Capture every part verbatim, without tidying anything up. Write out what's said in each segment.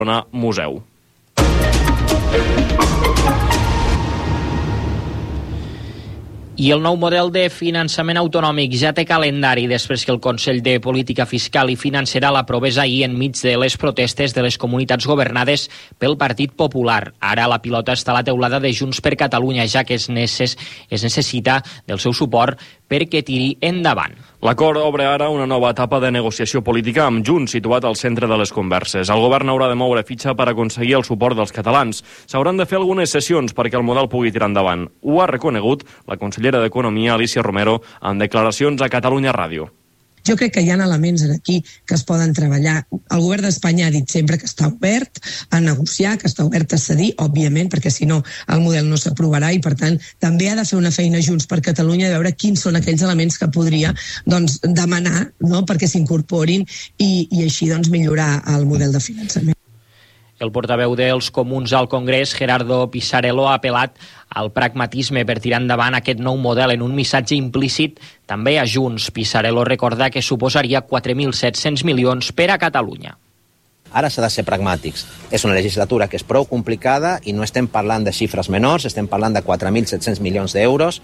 Museu. I el nou model de finançament autonòmic ja té calendari després que el Consell de Política Fiscal i Financera l'aprovés ahir enmig de les protestes de les comunitats governades pel Partit Popular. Ara la pilota està a la teulada de Junts per Catalunya, ja que es, necess, es necessita del seu suport perquè tiri endavant. L'acord obre ara una nova etapa de negociació política amb Junts situat al centre de les converses. El govern haurà de moure fitxa per aconseguir el suport dels catalans. S'hauran de fer algunes sessions perquè el model pugui tirar endavant. Ho ha reconegut la consellera d'Economia, Alicia Romero, en declaracions a Catalunya Ràdio. Jo crec que hi ha elements aquí que es poden treballar. El govern d'Espanya ha dit sempre que està obert a negociar, que està obert a cedir, òbviament, perquè si no el model no s'aprovarà i, per tant, també ha de fer una feina Junts per Catalunya de veure quins són aquells elements que podria doncs, demanar, no?, perquè s'incorporin i, i així doncs, millorar el model de finançament. El portaveu dels Comuns al Congrés, Gerardo Pisarello, ha apel·lat al pragmatisme per tirar endavant aquest nou model en un missatge implícit també a Junts. Pisarello recorda que suposaria quatre mil set-cents milions per a Catalunya. Ara s'ha de ser pragmàtics. És una legislatura que és prou complicada i no estem parlant de xifres menors, estem parlant de quatre mil set-cents milions d'euros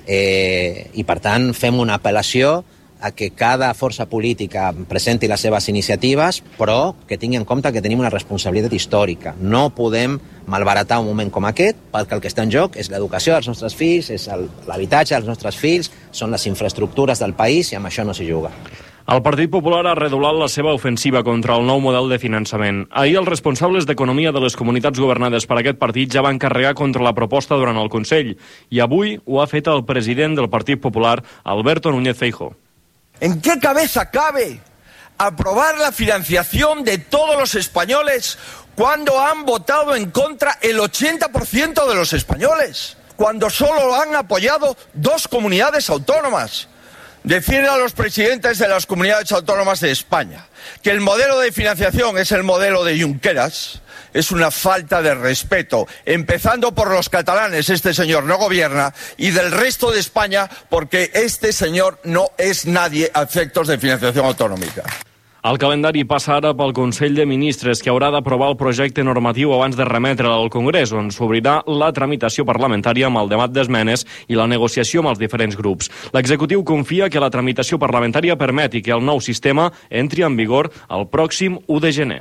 eh, i, per tant, fem una apel·lació a que cada força política presenti les seves iniciatives, però que tingui en compte que tenim una responsabilitat històrica. No podem malbaratar un moment com aquest, perquè el que està en joc és l'educació dels nostres fills, és l'habitatge dels nostres fills, són les infraestructures del país i amb això no s'hi juga. El Partit Popular ha redoblat la seva ofensiva contra el nou model de finançament. Ahir els responsables d'Economia de les comunitats governades per aquest partit ja van carregar contra la proposta durant el Consell i avui ho ha fet el president del Partit Popular, Alberto Núñez Feijóo. ¿En qué cabeza cabe aprobar la financiación de todos los españoles cuando han votado en contra el ochenta por ciento de los españoles? Cuando solo lo han apoyado dos comunidades autónomas. Decirle a los presidentes de las comunidades autónomas de España que el modelo de financiación es el modelo de Junqueras es una falta de respeto, empezando por los catalanes, este señor no gobierna, y del resto de España, porque este señor no es nadie a efectos de financiación autonómica. El calendari passa ara pel Consell de Ministres, que haurà d'aprovar el projecte normatiu abans de remetre'l al Congrés, on s'obrirà la tramitació parlamentària amb el debat d'esmenes i la negociació amb els diferents grups. L'executiu confia que la tramitació parlamentària permeti que el nou sistema entri en vigor el pròxim u de gener.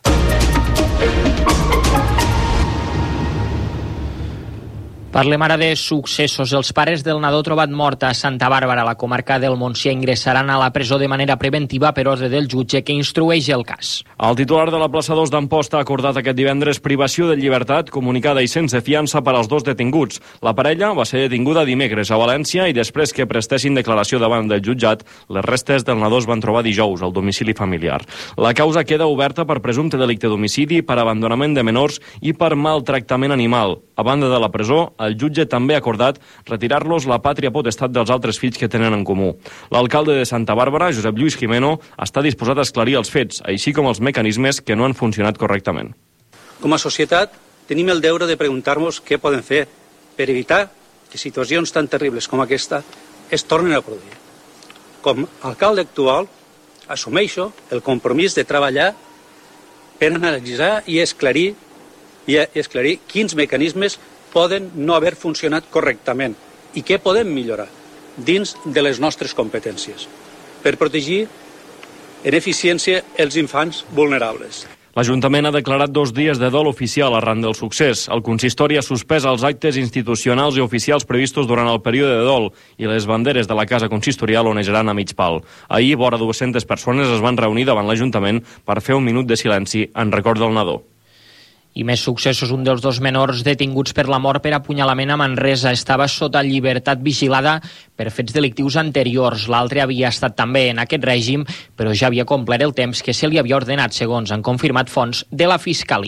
Parlem ara de successos. Els pares del nadó trobat mort a Santa Bàrbara, a la comarca del Montsià, ingressaran a la presó de manera preventiva per ordre del jutge que instrueix el cas. El titular de la plaça dos d'Amposta ha acordat aquest divendres privació de llibertat comunicada i sense fiança per als dos detinguts. La parella va ser detinguda dimecres a València i després que prestessin declaració davant del jutjat, les restes del nadó es van trobar dijous al domicili familiar. La causa queda oberta per presumpte delicte d'homicidi, per abandonament de menors i per maltractament animal. A banda de la presó, el jutge també ha acordat retirar-los la pàtria potestat dels altres fills que tenen en comú. L'alcalde de Santa Bàrbara, Josep Lluís Jimeno, està disposat a esclarir els fets, així com els mecanismes que no han funcionat correctament. Com a societat, tenim el deure de preguntar-nos què podem fer per evitar que situacions tan terribles com aquesta es tornin a produir. Com a alcalde actual, assumeixo el compromís de treballar per analitzar i esclarir, i esclarir quins mecanismes poden no haver funcionat correctament i què podem millorar dins de les nostres competències per protegir en eficiència els infants vulnerables. L'Ajuntament ha declarat dos dies de dol oficial arran del succés. El consistori ha suspès els actes institucionals i oficials previstos durant el període de dol i les banderes de la casa consistorial onejaran a mig pal. Ahir, vora dues-centes persones es van reunir davant l'Ajuntament per fer un minut de silenci en record del nadó. I més successos. Un dels dos menors detinguts per la mort per apunyalament a Manresa estava sota llibertat vigilada per fets delictius anteriors. L'altre havia estat també en aquest règim, però ja havia complert el temps que se li havia ordenat, segons han confirmat fonts de la Fiscalia.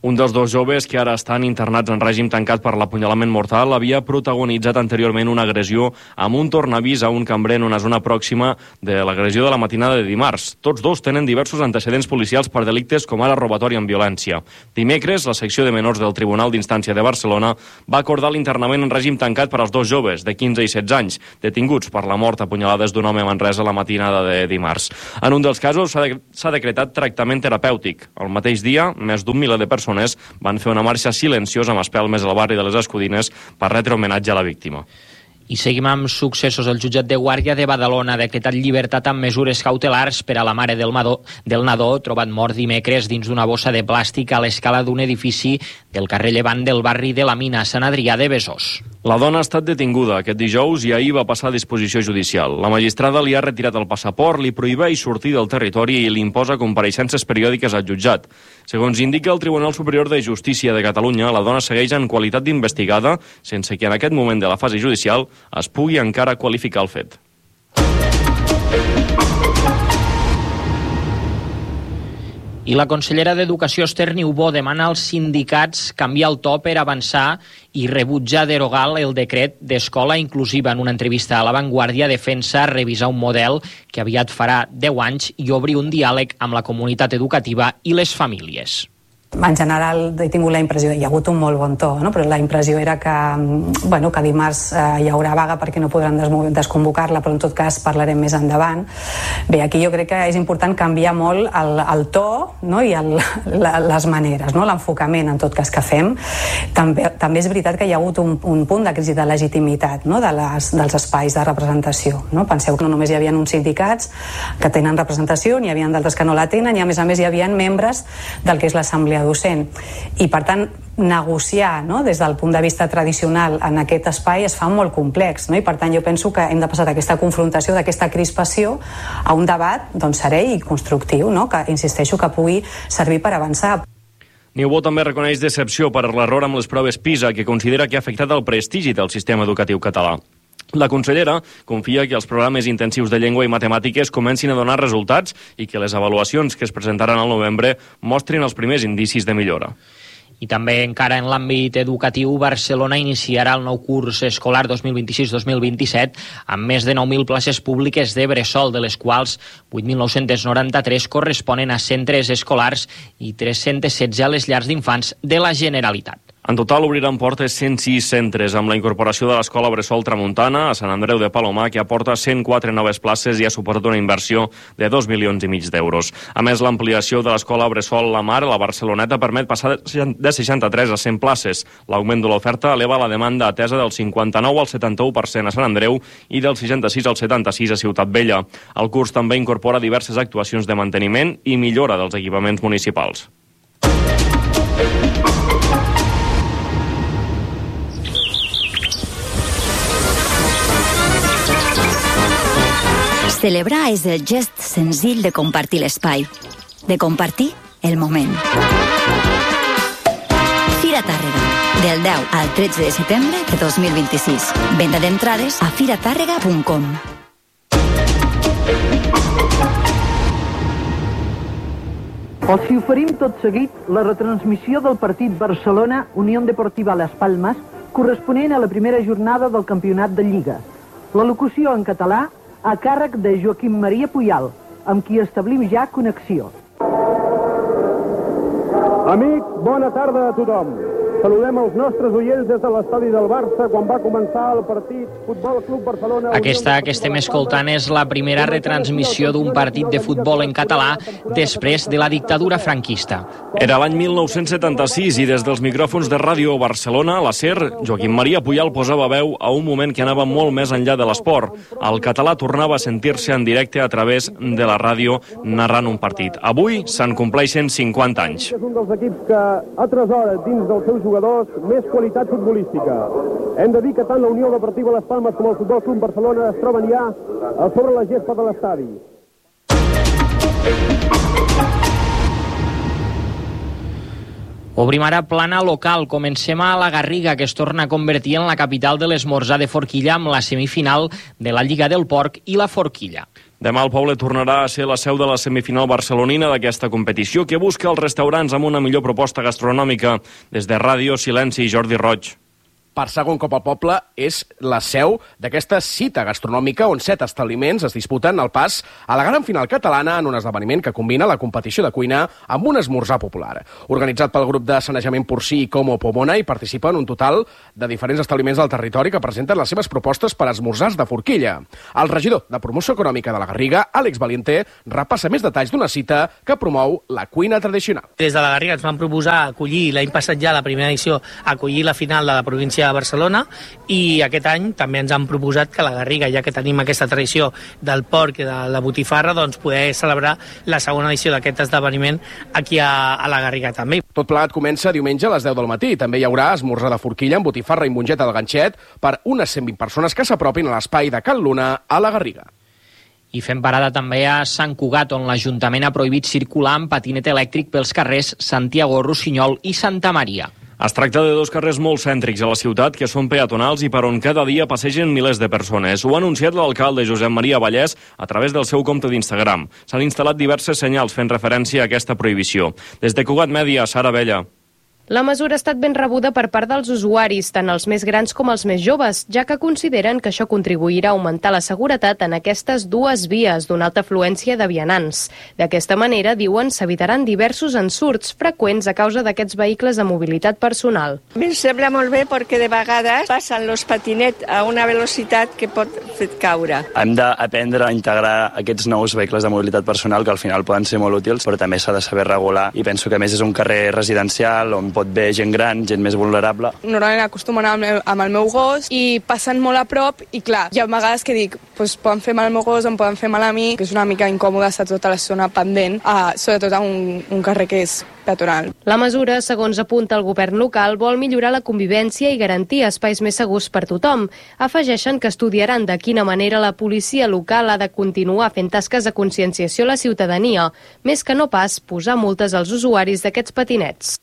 Un dels dos joves que ara estan internats en règim tancat per l'apunyalament mortal havia protagonitzat anteriorment una agressió amb un tornavís a un cambrer en una zona pròxima de l'agressió de la matinada de dimarts. Tots dos tenen diversos antecedents policials per delictes com ara robatori amb violència. Dimecres, la secció de menors del Tribunal d'Instància de Barcelona va acordar l'internament en règim tancat per als dos joves de quinze i setze anys, detinguts per la mort a punyalades d'un home a Manresa la matinada de dimarts. En un dels casos s'ha de, s'ha decretat tractament terapèutic. El mateix dia, més d'un miler de persones van fer una marxa silenciosa amb espelmes al barri de les Escudines per retre homenatge a la víctima. I seguim amb successos. El jutjat de Guàrdia de Badalona ha decretat llibertat amb mesures cautelars per a la mare del, madó, del nadó trobat mort dimecres dins d'una bossa de plàstic a l'escala d'un edifici del carrer Llevant del barri de la Mina, Sant Adrià de Besòs. La dona ha estat detinguda aquest dijous i ahir va passar a disposició judicial. La magistrada li ha retirat el passaport, li prohibeix sortir del territori i li imposa compareixences periòdiques al jutjat. Segons indica el Tribunal Superior de Justícia de Catalunya, la dona segueix en qualitat d'investigada, sense que en aquest moment de la fase judicial es pugui encara qualificar el fet. I la consellera d'Educació, Esther Niubó, demana als sindicats canviar el to per avançar i rebutjar derogar el decret d'escola inclusiva. En una entrevista a La Vanguardia defensa revisar un model que aviat farà deu anys i obrir un diàleg amb la comunitat educativa i les famílies. En general he tingut la impressió, hi ha hagut un molt bon to, no? Però la impressió era que, bueno, que dimarts eh, hi haurà vaga perquè no podran desconvocar-la, però en tot cas parlarem més endavant. Bé, aquí jo crec que és important canviar molt el, el to, no? I el, la, les maneres, no? L'enfocament en tot cas que fem. També, també és veritat que hi ha hagut un, un punt de crisi de legitimitat, no? de les, dels espais de representació. No? Penseu que no només hi havia uns sindicats que tenen representació, n'hi havia d'altres que no la tenen, i a més a més hi havia membres del que és l'assemblea docent. I per tant, negociar, no? Des del punt de vista tradicional en aquest espai es fa molt complex, no? I per tant jo penso que hem de passar d'aquesta confrontació, d'aquesta crispació a un debat doncs, serè i constructiu, no? Que insisteixo que pugui servir per avançar. Niubó també reconeix decepció per l'error amb les proves PISA, que considera que ha afectat el prestigi del sistema educatiu català. La consellera confia que els programes intensius de llengua i matemàtiques comencin a donar resultats i que les avaluacions que es presentaran al novembre mostrin els primers indicis de millora. I també encara en l'àmbit educatiu, Barcelona iniciarà el nou curs escolar dos mil vint-i-sis dos mil vint-i-set amb més de nou mil places públiques de bressol, de les quals vuit mil nou-cents noranta-tres corresponen a centres escolars i tres-cents setze a les llars d'infants de la Generalitat. En total obriran portes cent sis centres, amb la incorporació de l'Escola Bressol Tramuntana a Sant Andreu de Palomar, que aporta cent quatre noves places i ha suportat una inversió de dos milions i mig d'euros. A més, l'ampliació de l'Escola Bressol La Mar a la Barceloneta permet passar de seixanta-tres a cent places. L'augment de l'oferta eleva la demanda atesa del cinquanta-nou al setanta-u per cent a Sant Andreu i del seixanta-sis al setanta-sis a Ciutat Vella. El curs també incorpora diverses actuacions de manteniment i millora dels equipaments municipals. Celebrar és el gest senzill de compartir l'espai, de compartir el moment. Fira Tàrrega, del deu al tretze de setembre de dos mil vint-i-sis. Venda d'entrades a fira tàrrega punt com. Els oferim tot seguit la retransmissió del partit Barcelona-Unión Deportiva Las Palmas corresponent a la primera jornada del campionat de Lliga. La locució en català a càrrec de Joaquim Maria Puyal, amb qui establim ja connexió. Amics, bona tarda a tothom. Saludem els nostres oients des de l'estadi del Barça quan va començar el partit Futbol Club Barcelona. Aquesta que estem escoltant és la primera retransmissió d'un partit de futbol en català després de la dictadura franquista. Era l'any mil nou-cents setanta-sis i des dels micròfons de Ràdio Barcelona, la SER, Joaquim Maria Puyal posava veu a un moment que anava molt més enllà de l'esport. El català tornava a sentir-se en directe a través de la ràdio narrant un partit. Avui se'n compleixen cinquanta anys. És un dels equips que atresora dins dels seus jugadors més qualitat futbolística. Hem de dir que tant la Unió Deportiva Las Palmas com el Futbol Club Barcelona es troben ja a sobre la gespa de l'estadi. Obrim ara plana local. Comencem a la Garriga, que es torna a convertir en la capital de l'esmorzar de forquilla amb la semifinal de la Lliga del Porc i la Forquilla. Demà el Poble tornarà a ser la seu de la semifinal barcelonina d'aquesta competició, que busca els restaurants amb una millor proposta gastronòmica. Des de Ràdio Silenci, Jordi Roig. Per segon cop el Poble és la seu d'aquesta cita gastronòmica on set establiments es disputen el pas a la gran final catalana en un esdeveniment que combina la competició de cuina amb un esmorzar popular. Organitzat pel grup de sanejament porcí Como Pomona, hi participen un total de diferents establiments del territori que presenten les seves propostes per esmorzars de forquilla. El regidor de Promoció Econòmica de la Garriga, Àlex Valiente, repassa més detalls d'una cita que promou la cuina tradicional. Des de la Garriga ens van proposar acollir, l'any passat ja, la primera edició, acollir la final de la província de Barcelona, i aquest any també ens han proposat que la Garriga, ja que tenim aquesta tradició del porc i de la botifarra, doncs poder celebrar la segona edició d'aquest esdeveniment aquí a, a la Garriga també. Tot plegat comença diumenge a les deu del matí. També hi haurà esmorzar de forquilla amb botifarra i mongeta del ganxet per unes cent vint persones que s'apropin a l'espai de Can Luna a la Garriga. I fem parada també a Sant Cugat, on l'Ajuntament ha prohibit circular amb patinet elèctric pels carrers Santiago, Rossinyol i Santa Maria. Es tracta de dos carrers molt cèntrics a la ciutat que són peatonals i per on cada dia passegen milers de persones. Ho ha anunciat l'alcalde Josep Maria Vallès a través del seu compte d'Instagram. S'han instal·lat diverses senyals fent referència a aquesta prohibició. Des de Cugat Mèdia, Sara Vella. La mesura ha estat ben rebuda per part dels usuaris, tant els més grans com els més joves, ja que consideren que això contribuirà a augmentar la seguretat en aquestes dues vies d'una alta afluència de vianants. D'aquesta manera, diuen, s'evitaran diversos ensurts freqüents a causa d'aquests vehicles de mobilitat personal. A mi em sembla molt bé perquè de vegades passen els patinets a una velocitat que pot fer caure. Hem d'aprendre a integrar aquests nous vehicles de mobilitat personal que al final poden ser molt útils, però també s'ha de saber regular, i penso que a més és un carrer residencial on pot haver gent gran, gent més vulnerable. Normalment acostumo a anar amb el, amb el meu gos i passen molt a prop i clar, hi ha vegades que dic, pues, poden fer mal al meu gos, em poden fer mal a mi, que és una mica incòmode estar tota la zona pendent, uh, sobretot a un, un carrer que és peatonal. La mesura, segons apunta el govern local, vol millorar la convivència i garantir espais més segurs per tothom. Afegeixen que estudiaran de quina manera la policia local ha de continuar fent tasques de conscienciació a la ciutadania, més que no pas posar multes als usuaris d'aquests patinets.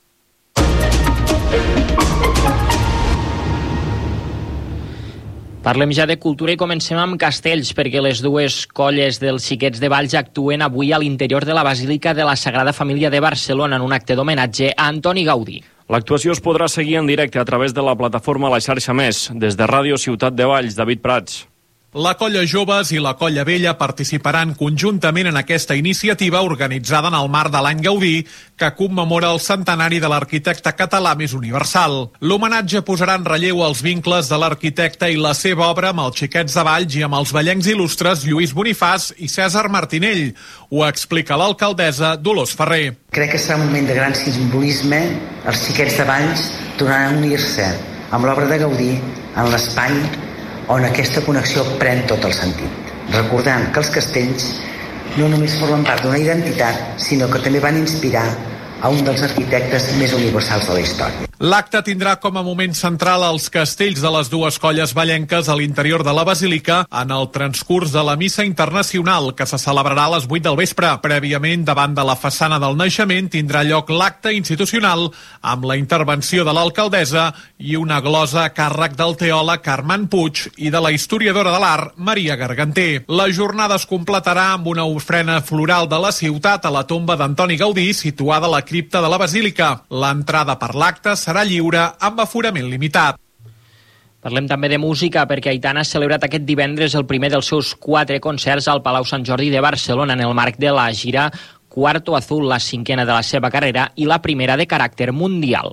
Parlem ja de cultura i comencem amb castells, perquè les dues colles dels Xiquets de Valls actuen avui a l'interior de la Basílica de la Sagrada Família de Barcelona en un acte d'homenatge a Antoni Gaudí. L'actuació es podrà seguir en directe a través de la plataforma La Xarxa Més. Des de Ràdio Ciutat de Valls, David Prats. La Colla Joves i la Colla Vella participaran conjuntament en aquesta iniciativa organitzada en el marc de l'any Gaudí, que commemora el centenari de l'arquitecte català més universal. L'homenatge posarà en relleu els vincles de l'arquitecte i la seva obra amb els Xiquets de Valls i amb els vallencs il·lustres Lluís Bonifàs i Cèsar Martinell. Ho explica l'alcaldessa Dolors Ferrer. Crec que serà un moment de gran simbolisme. Els Xiquets de Valls tornaran a unir-se amb l'obra de Gaudí en l'espai on aquesta connexió pren tot el sentit. Recordant que els castells no només formen part d'una identitat, sinó que també van inspirar a un dels arquitectes més universals de la història. L'acte tindrà com a moment central els castells de les dues colles vallenques a l'interior de la Basílica en el transcurs de la Missa Internacional, que se celebrarà a les vuit del vespre. Prèviament, davant de la façana del Naixement, tindrà lloc l'acte institucional amb la intervenció de l'alcaldessa i una glosa a càrrec del teòleg Carmen Puig i de la historiadora de l'art Maria Garganter. La jornada es completarà amb una ofrena floral de la ciutat a la tomba d'Antoni Gaudí, situada a la cripta de la Basílica. L'entrada per l'acte serà lliure amb aforament limitat. Parlem també de música, perquè Aitana ha celebrat aquest divendres el primer dels seus quatre concerts al Palau Sant Jordi de Barcelona en el marc de la gira Cuarto Azul, la cinquena de la seva carrera i la primera de caràcter mundial.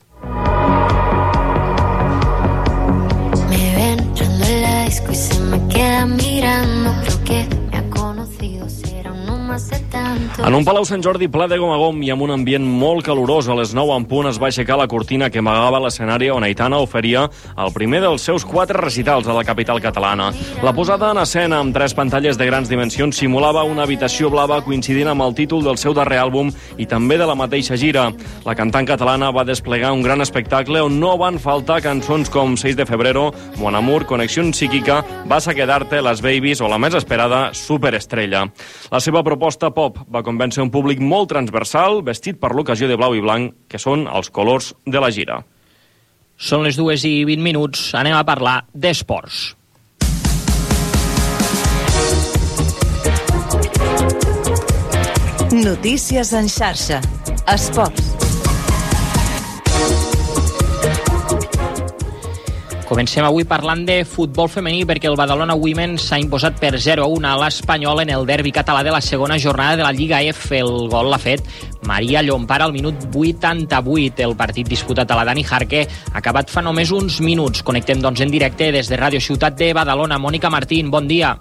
Me ven entrando en la disco y se me queda mirando, creo que me ha conocido, será un no más de tanto. En un Palau Sant Jordi ple de gom a gom i amb un ambient molt calorós, a les nou en punt es va aixecar la cortina que amagava l'escenari on Aitana oferia el primer dels seus quatre recitals a la capital catalana. La posada en escena amb tres pantalles de grans dimensions simulava una habitació blava coincidint amb el títol del seu darrer àlbum i també de la mateixa gira. La cantant catalana va desplegar un gran espectacle on no van faltar cançons com seis de febrero, Mon Amour, Conexión Psíquica, Vas a quedarte, Las Babies o la més esperada, Superestrella. La seva proposta pop va convèncer un públic molt transversal, vestit per l'ocasió de blau i blanc, que són els colors de la gira. Són les dues i vint minuts, anem a parlar d'esports. Notícies en xarxa. Esports. Comencem avui parlant de futbol femení perquè el Badalona Women s'ha imposat per zero a un a l'Espanyol en el derbi català de la segona jornada de la Lliga F. El gol l'ha fet Maria Llompart al minut vuitanta-vuit. El partit disputat a la Dani Jarque ha acabat fa només uns minuts. Connectem doncs en directe des de Ràdio Ciutat de Badalona. Mònica Martín, bon dia.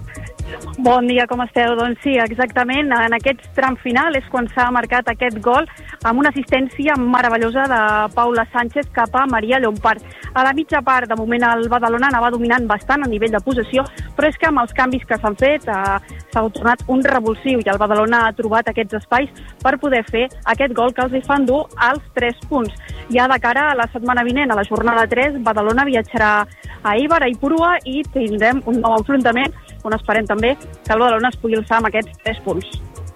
Bon dia, com esteu? Doncs sí, exactament. En aquest tram final és quan s'ha marcat aquest gol amb una assistència meravellosa de Paula Sánchez cap a Maria Llompart. A la mitja part, de moment, el Badalona anava dominant bastant a nivell de possessió, però és que amb els canvis que s'han fet eh, s'ha tornat un revulsiu i el Badalona ha trobat aquests espais per poder fer aquest gol que els hi fan dur als tres punts. Ja de cara a la setmana vinent, a la jornada tres, Badalona viatjarà a Eibar, a Ipurua, i tindrem un nou enfrontament on esperem també que el Badalona es pugui alçar amb aquests tres punts.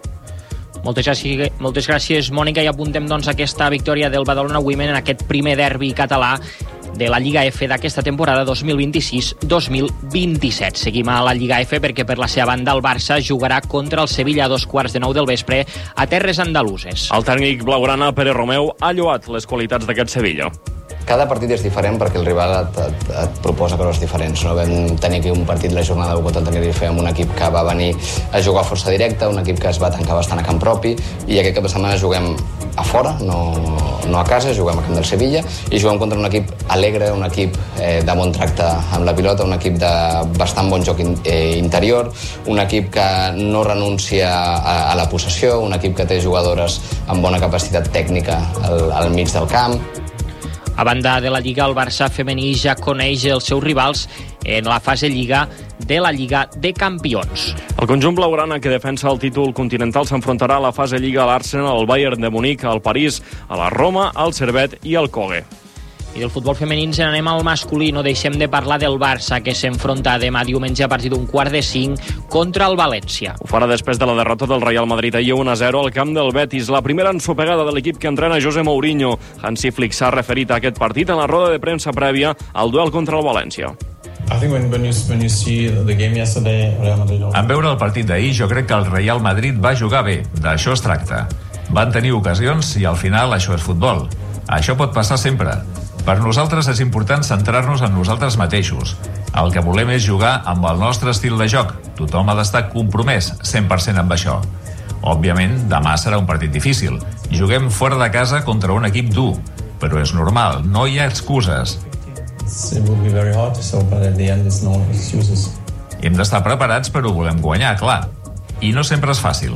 Moltes gràcies, moltes gràcies, Mònica, i apuntem doncs aquesta victòria del Badalona Women en aquest primer derbi català de la Lliga F d'aquesta temporada dos mil vint-i-sis dos mil vint-i-set. Seguim a la Lliga F perquè per la seva banda el Barça jugarà contra el Sevilla a dos quarts de nou del vespre a terres andaluses. El tècnic blaugrana Pere Romeu ha lloat les qualitats d'aquest Sevilla. Cada partit és diferent perquè el rival et, et, et proposa coses diferents. No vam tenir aquí un partit la jornada u contra el Tenerife amb un equip que va venir a jugar força directa, un equip que es va tancar bastant a camp propi, i aquest cap de setmana juguem a fora, no, no a casa, juguem a camp del Sevilla i juguem contra un equip alegre, un equip eh, de bon tracte amb la pilota, un equip de bastant bon joc in, eh, interior, un equip que no renuncia a, a la possessió, un equip que té jugadores amb bona capacitat tècnica al, al mig del camp. A banda de la Lliga, el Barça femení ja coneix els seus rivals en la fase Lliga de la Lliga de Campions. El conjunt blaugrana que defensa el títol continental s'enfrontarà a la fase Lliga a l'Arsenal, al Bayern de Munic, al París, a la Roma, al Servet i al Cogue. I del futbol femení ens n'anem al masculí. No deixem de parlar del Barça, que s'enfronta demà diumenge a partir d'un quart de cinc contra el València. Ho farà després de la derrota del Real Madrid ahir un a zero al camp del Betis. La primera ensopegada de l'equip que entrena José Mourinho. Hansi Flick s'ha referit a aquest partit en la roda de premsa prèvia al duel contra el València. En veure el partit d'ahir, jo crec que el Real Madrid va jugar bé. D'això es tracta. Van tenir ocasions i al final això és futbol. Això pot passar sempre. Per nosaltres és important centrar-nos en nosaltres mateixos. El que volem és jugar amb el nostre estil de joc. Tothom ha d'estar compromès cent per cent amb això. Òbviament, demà serà un partit difícil. Juguem fora de casa contra un equip dur. Però és normal, no hi ha excuses. Hem d'estar preparats, però volem guanyar, clar. I no sempre és fàcil.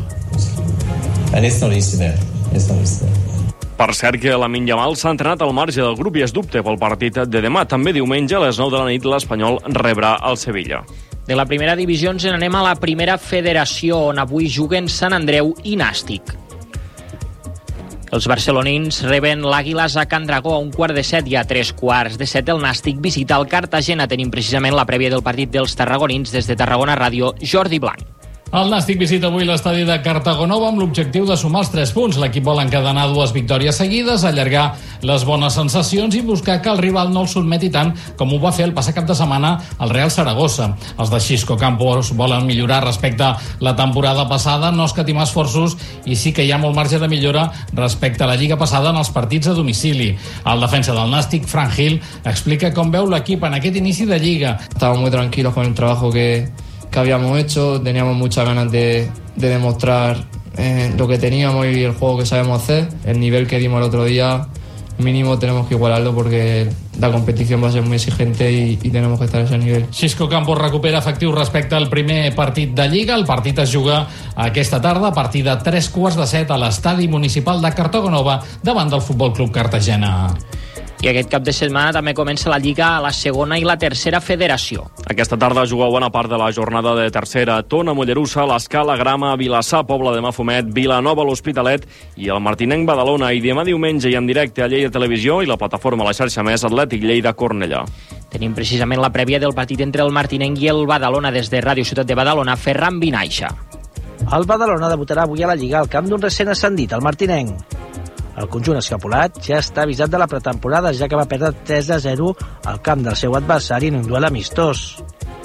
Per cert que Lamine Yamal s'ha entrenat al marge del grup i es dubte pel partit de demà. També diumenge a les nou de la nit l'Espanyol rebrà el Sevilla. De la primera divisió ens n'anem a la primera federació, on avui juguen Sant Andreu i Nàstic. Els barcelonins reben l'Àguiles a Can Dragó a un quart de set i a tres quarts de set el Nàstic visita el Cartagena. Tenim precisament la prèvia del partit dels tarragonins des de Tarragona Ràdio, Jordi Blanc. El Nàstic visita avui l'estadi de Cartagonova amb l'objectiu de sumar els tres punts. L'equip vol encadenar dues victòries seguides, allargar les bones sensacions i buscar que el rival no el sotmeti tant com ho va fer el passat cap de setmana al Real Saragossa. Els de Xisco Campos volen millorar respecte a la temporada passada, no escatimar esforços, i sí que hi ha molt marge de millora respecte a la Lliga passada en els partits a domicili. El defensa del Nàstic, Fran Gil, explica com veu l'equip en aquest inici de Lliga. Estamos muy tranquilos con el trabajo que que habíamos hecho, teníamos muchas ganas de, de demostrar eh, lo que teníamos y el juego que sabemos hacer. El nivel que dimos el otro día, mínimo tenemos que igualarlo porque la competición va a ser muy exigente y, y tenemos que estar a ese nivel. Xisco Campos recupera efectiu respecte al primer partit de Lliga. El partit es juga aquesta tarda a partir de tres quarts de set a l'estadi municipal de Cartagonova davant del Futbol Club Cartagena. I aquest cap de setmana també comença la Lliga a la segona i la tercera federació. Aquesta tarda juga bona part de la jornada de tercera. Tona, Mollerussa, l'Escala, Grama, Vilassar, Pobla de Mafumet, Vilanova, l'Hospitalet i el Martinenc Badalona. I demà diumenge i en directe a Lleida Televisió i la plataforma La Xarxa Més, Atlètic Lleida Cornellà. Tenim precisament la prèvia del partit entre el Martinenc i el Badalona des de Ràdio Ciutat de Badalona, Ferran Vinaixa. El Badalona debutarà avui a la Lliga al camp d'un recent ascendit, el Martinenc. El conjunt escapulat ja està avisat de la pretemporada, ja que va perdre tres a zero al camp del seu adversari en un duel amistós.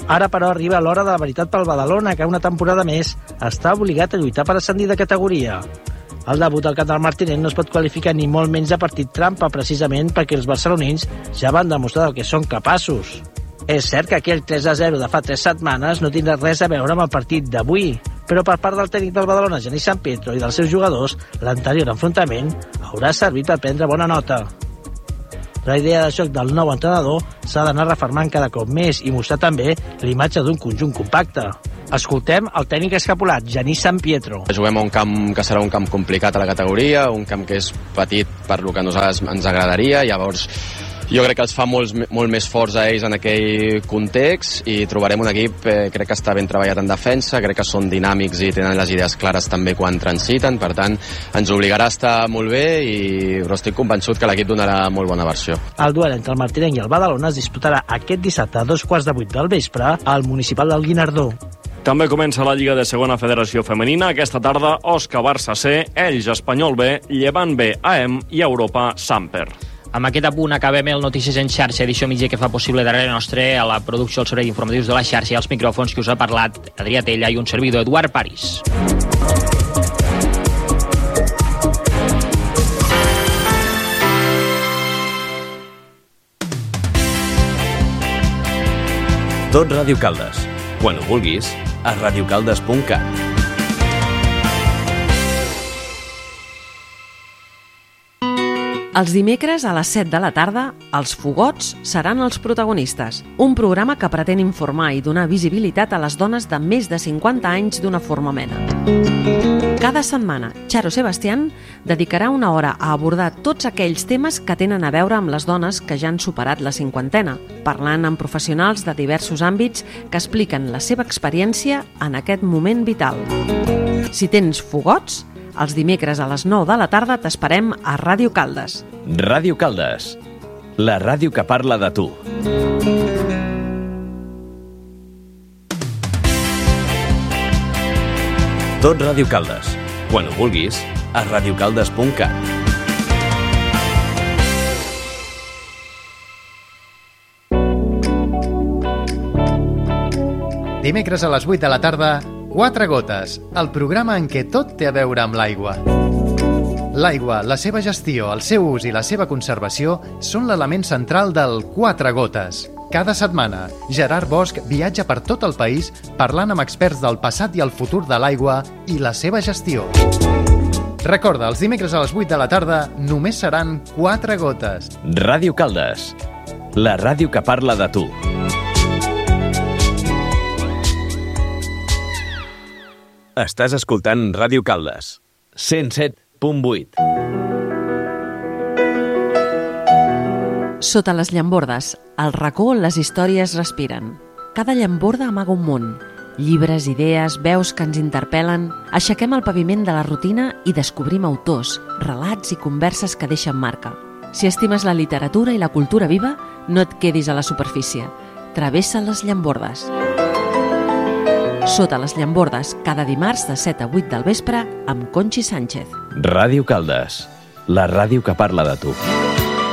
Ara, però, arriba l'hora de la veritat pel Badalona, que una temporada més està obligat a lluitar per ascendir de categoria. El debut del camp del Martinenc no es pot qualificar ni molt menys de partit trampa, precisament perquè els barcelonins ja van demostrar del que són capaços. És cert que aquell tres a zero de fa tres setmanes no tindrà res a veure amb el partit d'avui, però per part del tècnic del Badalona, Genís Sampietro, i dels seus jugadors, l'anterior enfrontament haurà servit per prendre bona nota. La idea de joc del nou entrenador s'ha d'anar refermant cada cop més i mostrar també l'imatge d'un conjunt compacte. Escoltem el tècnic escapulat, Genís Sampietro. Juguem a un camp que serà un camp complicat a la categoria, un camp que és petit per lo que a nosaltres ens agradaria, llavors jo crec que els fa molts, molt més forts a ells en aquell context i trobarem un equip, eh, crec que està ben treballat en defensa, crec que són dinàmics i tenen les idees clares també quan transiten, per tant ens obligarà a estar molt bé i però estic convençut que l'equip donarà molt bona versió. El duel entre el Martinenc i el Badalona es disputarà aquest dissabte a dos quarts de vuit del vespre al municipal del Guinardó. També comença la Lliga de Segona Federació Femenina. Aquesta tarda, Osca Barça C, Elx Espanyol B, Llevant B, A E M i Europa Samper. Amb aquest apunt acabem el Notícies en xarxa, edició mitja que fa possible darrere nostre a la producció, el servei d'informatius de la xarxa i els micròfons que us ha parlat Adrià Tella i un servidor, Eduard París. Tot Ràdio Caldes. Quan ho vulguis, a radiocaldes punt cat. Els dimecres a les set de la tarda, els Fogots seran els protagonistes. Un programa que pretén informar i donar visibilitat a les dones de més de cinquanta anys d'una forma mena. Cada setmana, Charo Sebastián dedicarà una hora a abordar tots aquells temes que tenen a veure amb les dones que ja han superat la cinquantena, parlant amb professionals de diversos àmbits que expliquen la seva experiència en aquest moment vital. Si tens Fogots, els dimecres a les nou de la tarda t'esperem a Ràdio Caldes. Ràdio Caldes, la ràdio que parla de tu. Tot Ràdio Caldes. Quan ho vulguis, a radiocaldes punt cat. Dimecres a les vuit de la tarda, Quatre Gotes, el programa en què tot té a veure amb l'aigua. L'aigua, la seva gestió, el seu ús i la seva conservació són l'element central del Quatre Gotes. Cada setmana, Gerard Bosch viatja per tot el país parlant amb experts del passat i el futur de l'aigua i la seva gestió. Recorda, els dimecres a les vuit de la tarda només seran Quatre Gotes. Ràdio Caldes, la ràdio que parla de tu. Estàs escoltant Ràdio Caldes, cent set punt vuit. Sota les llambordes, al racó on les històries respiren. Cada llamborda amaga un món. Llibres, idees, veus que ens interpel·len. Aixequem el paviment de la rutina i descobrim autors, relats i converses que deixen marca. Si estimes la literatura i la cultura viva, no et quedis a la superfície. Travessa les llambordes. Sota les llambordes, cada dimarts de set a vuit del vespre amb Conxi Sánchez. Ràdio Caldes, la ràdio que parla de tu.